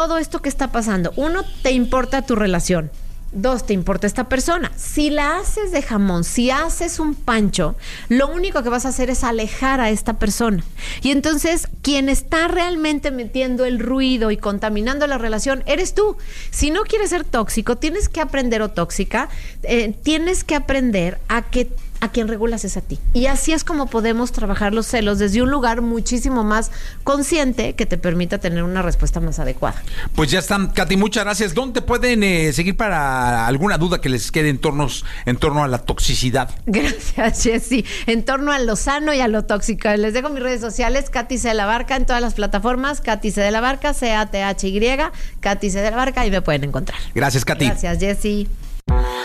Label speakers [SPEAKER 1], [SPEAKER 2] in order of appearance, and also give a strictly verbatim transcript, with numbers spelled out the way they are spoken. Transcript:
[SPEAKER 1] todo esto que está pasando, uno, te importa tu relación. Dos, te importa esta persona. Si la haces de jamón, si haces un pancho, lo único que vas a hacer es alejar a esta persona. Y entonces, quien está realmente metiendo el ruido y contaminando la relación, eres tú. Si no quieres ser tóxico, tienes que aprender o tóxica, eh, tienes que aprender a que a quien regulas es a ti. Y así es como podemos trabajar los celos desde un lugar muchísimo más consciente que te permita tener una respuesta más adecuada.
[SPEAKER 2] Pues ya están, Katy, muchas gracias. ¿Dónde te pueden eh, seguir para alguna duda que les quede en torno, en torno a la toxicidad?
[SPEAKER 1] Gracias, Jessy. En torno a lo sano y a lo tóxico. Les dejo mis redes sociales, Katy C. de la Barca, en todas las plataformas, Katy C. de la Barca, C A T H Y, Katy C. de la Barca, y me pueden encontrar.
[SPEAKER 2] Gracias, Katy.
[SPEAKER 1] Gracias, Jessy.